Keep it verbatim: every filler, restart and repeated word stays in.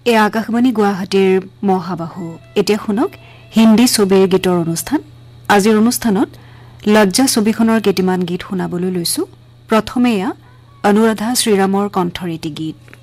এ আকাশবাণী গুৱাহাটীৰ মহাবাহু এতিয়া শুনক হিন্দী ছবিৰ গীতৰ অনুষ্ঠান আজিৰ অনুষ্ঠানত লজ্জা ছবিখনৰ কেইটামান গীত শুনাবলৈ লৈছো প্ৰথমে এয়া অনুৰাধা শ্ৰীৰামৰ কণ্ঠৰ এটি গীত